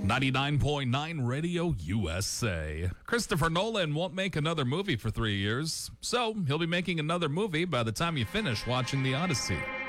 99.9 Radio USA. Christopher Nolan won't make another movie for 3 years, so he'll be making another movie by the time you finish watching The Odyssey.